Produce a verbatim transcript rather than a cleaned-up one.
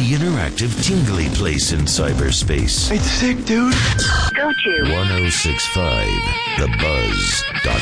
the interactive tingly place in cyberspace. It's sick, dude. Go to ten sixty-five the buzz dot